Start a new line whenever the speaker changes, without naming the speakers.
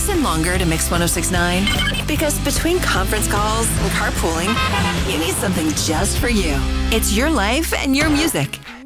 reason longer to mix 1069? Because between conference calls and carpooling, you need something just for you. It's your life and your music.